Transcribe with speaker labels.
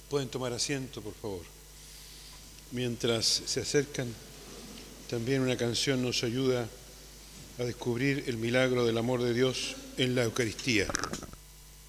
Speaker 1: Pueden tomar asiento, por favor. Mientras se acercan, también una canción nos ayuda a descubrir el milagro del amor de Dios en la Eucaristía.